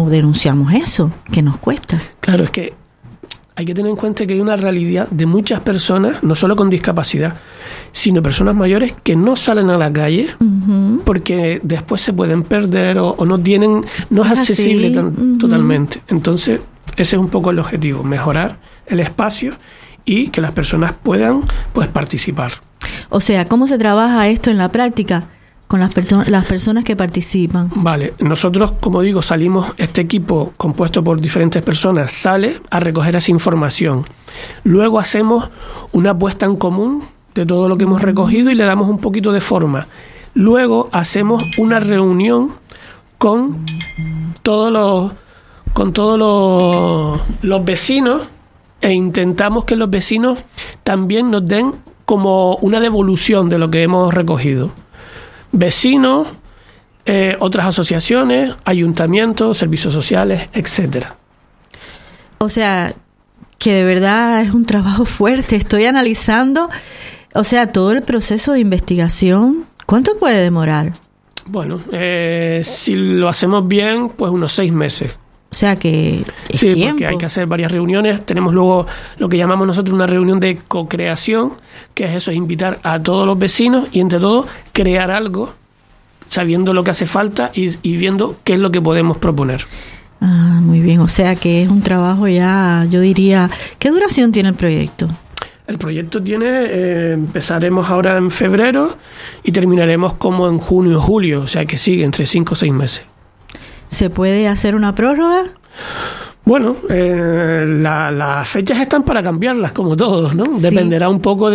¿cómo denunciamos eso? ¿Qué nos cuesta? Claro, es que hay que tener en cuenta que hay una realidad de muchas personas, no solo con discapacidad, sino personas mayores que no salen a la calle porque después se pueden perder o no es accesible totalmente. Entonces, ese es un poco el objetivo, mejorar el espacio y que las personas puedan pues participar. O sea, ¿cómo se trabaja esto en la práctica con las personas que participan? Vale, nosotros, como digo, este equipo compuesto por diferentes personas sale a recoger esa información. Luego hacemos una puesta en común de todo lo que hemos recogido y le damos un poquito de forma. Luego hacemos una reunión con todos los vecinos e intentamos que los vecinos también nos den como una devolución de lo que hemos recogido. Vecinos, otras asociaciones, ayuntamientos, servicios sociales, etcétera. O sea, que de verdad es un trabajo fuerte. Estoy analizando, o sea, todo el proceso de investigación. ¿Cuánto puede demorar? Bueno, si lo hacemos bien, pues unos 6 meses. O sea que es sí, tiempo. Porque hay que hacer varias reuniones. Tenemos luego lo que llamamos nosotros una reunión de co-creación, que es eso, es invitar a todos los vecinos y entre todos crear algo, sabiendo lo que hace falta y viendo qué es lo que podemos proponer. Ah, muy bien. O sea que es un trabajo ya, yo diría... ¿Qué duración tiene el proyecto? El proyecto empezaremos ahora en febrero y terminaremos como en junio o julio, o sea que sigue entre 5 o 6 meses. ¿Se puede hacer una prórroga? Bueno, las fechas están para cambiarlas, como todos, ¿no? Sí. Dependerá un poco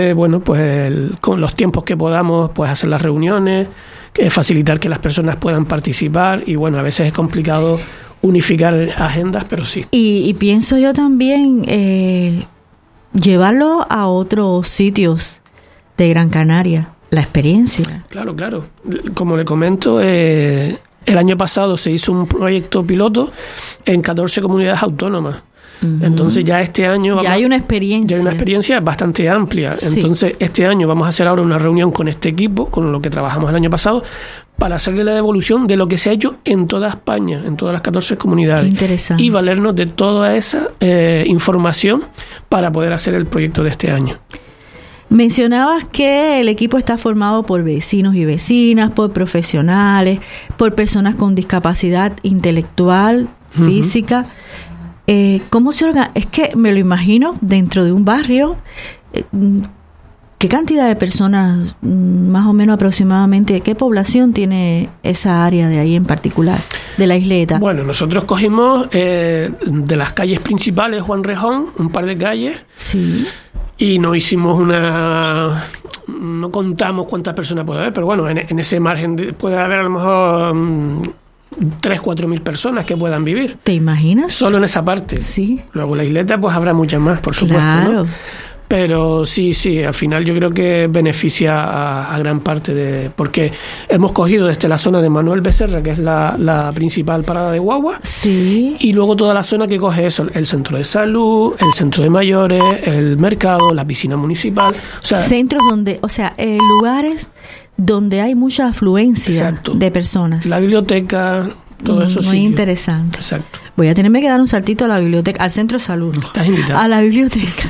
con los tiempos que podamos pues hacer las reuniones, facilitar que las personas puedan participar y bueno, a veces es complicado unificar agendas, pero sí. Y pienso yo también llevarlo a otros sitios de Gran Canaria, la experiencia. Claro. Como le comento, el año pasado se hizo un proyecto piloto en 14 comunidades autónomas. Entonces ya este año... hay una experiencia. Ya hay una experiencia bastante amplia. Sí. Entonces este año vamos a hacer ahora una reunión con este equipo, con lo que trabajamos el año pasado, para hacerle la devolución de lo que se ha hecho en toda España, en todas las 14 comunidades. Qué interesante. Y valernos de toda esa información para poder hacer el proyecto de este año. Mencionabas que el equipo está formado por vecinos y vecinas, por profesionales, por personas con discapacidad intelectual, física. ¿Cómo se organiza? Es que me lo imagino dentro de un barrio. ¿Qué cantidad de personas, más o menos aproximadamente, qué población tiene esa área de ahí en particular, de la isleta? Bueno, nosotros cogimos de las calles principales, Juan Rejón, un par de calles. Sí. Y no hicimos no contamos cuántas personas puede haber, pero bueno, en ese margen puede haber a lo mejor 3-4 mil personas que puedan vivir. ¿Te imaginas? Solo en esa parte. Sí. Luego la isleta pues habrá muchas más, por supuesto, claro. ¿no? Pero sí, al final yo creo que beneficia a gran parte porque hemos cogido desde la zona de Manuel Becerra, que es la principal parada de guagua, sí, y luego toda la zona que coge eso, el centro de salud, el centro de mayores, el mercado, la piscina municipal. Centros lugares donde hay mucha afluencia. Exacto. De personas. La biblioteca, todo eso sí. Muy interesante. Exacto. Voy a tenerme que dar un saltito a la biblioteca, al centro de salud. Estás invitado. A la biblioteca.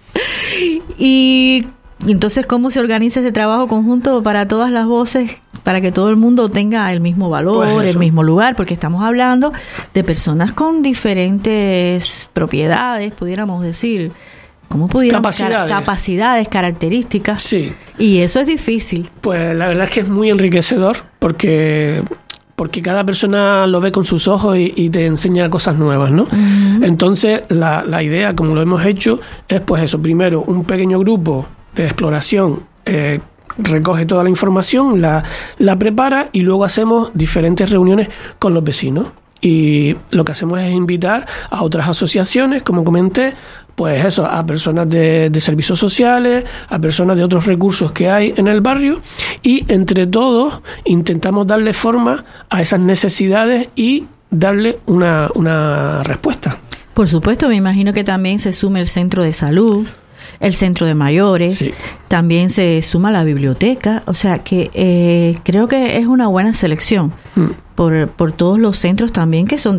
Y entonces, ¿cómo se organiza ese trabajo conjunto para todas las voces, para que todo el mundo tenga el mismo valor, pues el mismo lugar? Porque estamos hablando de personas con diferentes propiedades, pudiéramos decir, ¿cómo pudiéramos? Capacidades, características. Sí. Y eso es difícil. Pues la verdad es que es muy enriquecedor porque cada persona lo ve con sus ojos y te enseña cosas nuevas, ¿no? Uh-huh. Entonces, la idea, como lo hemos hecho, es pues eso, primero, un pequeño grupo de exploración recoge toda la información, la prepara y luego hacemos diferentes reuniones con los vecinos. Y lo que hacemos es invitar a otras asociaciones, como comenté, pues eso, a personas de servicios sociales, a personas de otros recursos que hay en el barrio, y entre todos intentamos darle forma a esas necesidades y darle una respuesta. Por supuesto, me imagino que también se sume el centro de salud, el centro de mayores, sí. También se suma la biblioteca, o sea que creo que es una buena selección por todos los centros también que son